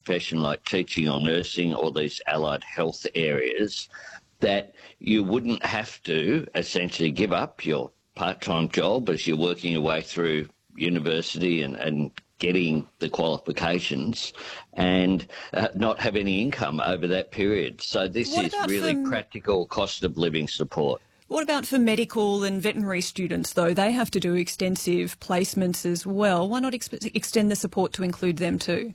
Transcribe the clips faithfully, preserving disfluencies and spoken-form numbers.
profession like teaching or nursing or these allied health areas, that you wouldn't have to essentially give up your part-time job as you're working your way through university and, and getting the qualifications and uh, not have any income over that period. So this What is about really for, practical cost of living support. What about for medical and veterinary students, though? They have to do extensive placements as well. Why not ex- extend the support to include them too?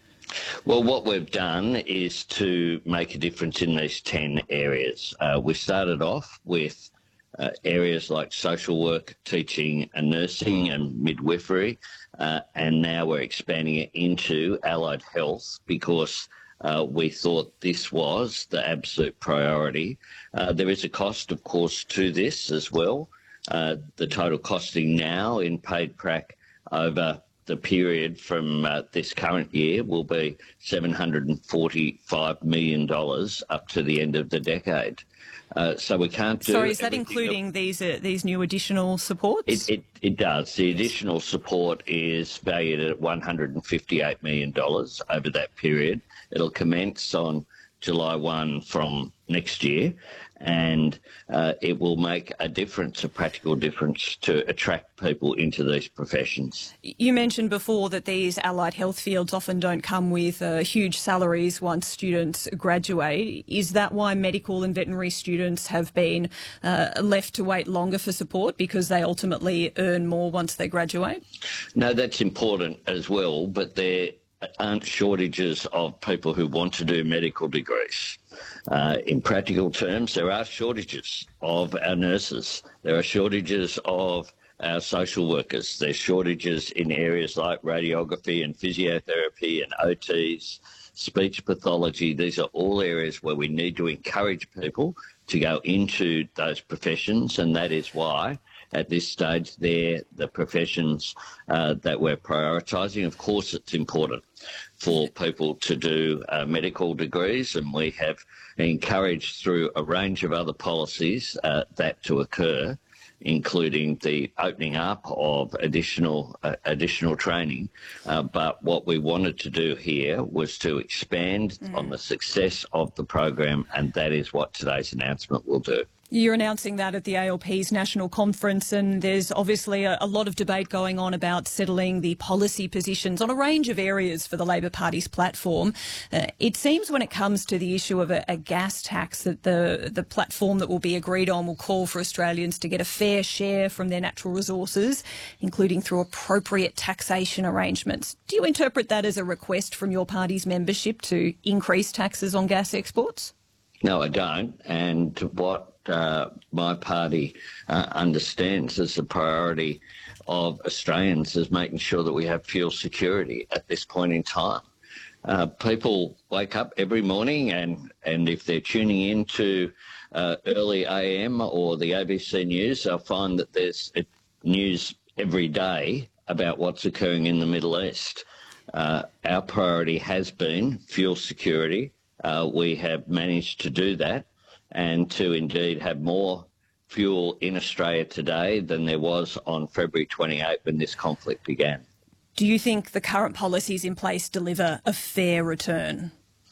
Well, what we've done is to make a difference in these ten areas. Uh, we started off with uh, areas like social work, teaching and nursing and midwifery, uh, and now we're expanding it into allied health because uh, we thought this was the absolute priority. Uh, there is a cost, of course, to this as well. Uh, the total costing now in paid prac over the period from uh, this current year will be seven hundred forty-five million dollars up to the end of the decade. Uh, so we can't do... Sorry, is that including else. these uh, these new additional supports? It, it, it does. The additional support is valued at one hundred fifty-eight million dollars over that period. It'll commence on July first from next year, and uh, it will make a difference, a practical difference, to attract people into these professions. You mentioned before that these allied health fields often don't come with uh, huge salaries once students graduate. Is that why medical and veterinary students have been uh, left to wait longer for support because they ultimately earn more once they graduate? No, that's important as well, but there aren't shortages of people who want to do medical degrees. Uh, in practical terms, there are shortages of our nurses. There are shortages of our social workers. There's shortages in areas like radiography and physiotherapy and O Ts, speech pathology. These are all areas where we need to encourage people to go into those professions, and that is why at this stage they're the professions uh, that we're prioritising. Of course, it's important for people to do uh, medical degrees, and we have encouraged through a range of other policies uh, that to occur, including the opening up of additional uh, additional training. Uh, but what we wanted to do here was to expand mm. on the success of the program, and that is what today's announcement will do. You're announcing that at the A L P's national conference, and there's obviously a, a lot of debate going on about settling the policy positions on a range of areas for the Labor Party's platform. Uh, it seems when it comes to the issue of a, a gas tax that the, the platform that will be agreed on will call for Australians to get a fair share from their natural resources, including through appropriate taxation arrangements. Do you interpret that as a request from your party's membership to increase taxes on gas exports? No, I don't. And what Uh, my party uh, understands as the priority of Australians is making sure that we have fuel security at this point in time. Uh, people wake up every morning and, and if they're tuning in to uh, early A M or the A B C News, they'll find that there's news every day about what's occurring in the Middle East. Uh, our priority has been fuel security. Uh, we have managed to do that, and to indeed have more fuel in Australia today than there was on February twenty-eighth when this conflict began. Do you think the current policies in place deliver a fair return?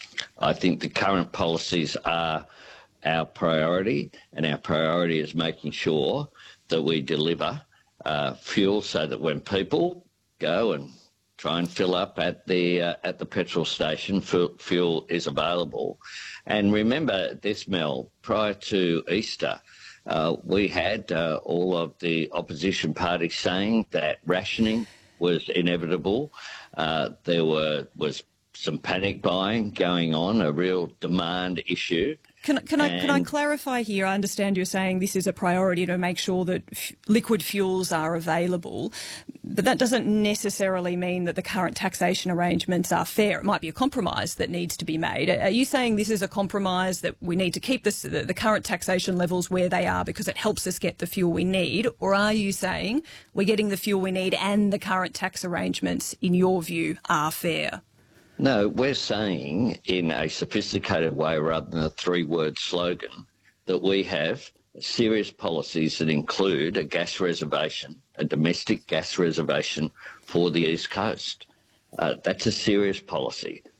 I think the current policies are our priority, and our priority is making sure that we deliver uh, fuel so that when people go and try and fill up at the uh, at the petrol station, fuel, fuel is available. And remember this, Mel, prior to Easter, uh, we had uh, all of the opposition parties saying that rationing was inevitable. Uh, there were was some panic buying going on, a real demand issue. Can, can, I, can I clarify here? I understand you're saying this is a priority to make sure that f- liquid fuels are available, but that doesn't necessarily mean that the current taxation arrangements are fair. It might be a compromise that needs to be made. Are you saying this is a compromise that we need to keep this, the, the current taxation levels where they are because it helps us get the fuel we need, or are you saying we're getting the fuel we need and the current tax arrangements, in your view, are fair? No, we're saying in a sophisticated way rather than a three-word slogan that we have serious policies that include a gas reservation, a domestic gas reservation for the East Coast. Uh, that's a serious policy.